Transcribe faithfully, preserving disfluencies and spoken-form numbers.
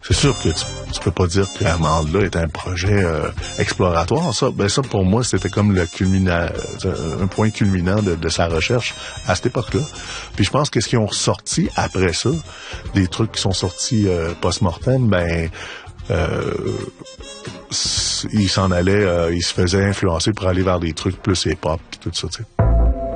c'est sûr que tu, tu peux pas dire que Amande-là est un projet euh, exploratoire. Ça, ben ça pour moi, c'était comme le culminant, un point culminant de, de sa recherche à cette époque-là. Puis je pense que ce qu'ils ont ressorti après ça, des trucs qui sont sortis euh, post-mortem, ben euh, il s'en allait, euh, il se faisait influencer pour aller vers des trucs plus hip-hop, puis tout ça, tu sais.